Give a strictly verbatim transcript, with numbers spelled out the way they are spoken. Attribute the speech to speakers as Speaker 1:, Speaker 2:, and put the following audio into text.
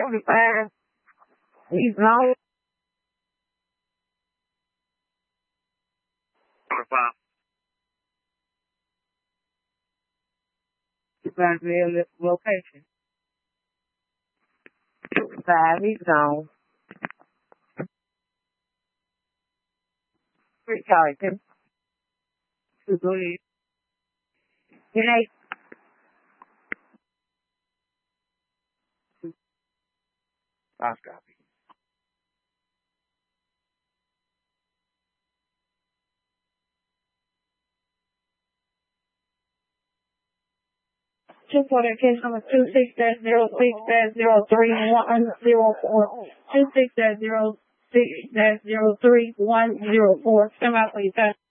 Speaker 1: seventy-five. He's now. Five location. Five, he's gone. Three charges. Two police. Good night. Last copy. Two point case number two six dash zero six dash zero three one zero four. Two six dash zero six dash zero three one zero four. Come out, please.